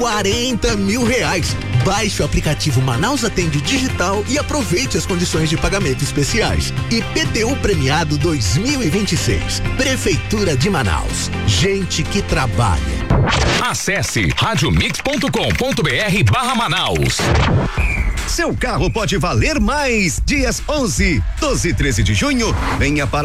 R$40 mil. Baixe o aplicativo Manaus Atende Digital e aproveite as condições de pagamento especiais. IPTU Premiado 2026. Prefeitura de Manaus. Gente que trabalha. Acesse radiomix.com.br/Manaus. Seu carro pode valer mais. Dias 11, 12 e 13 de junho, venha para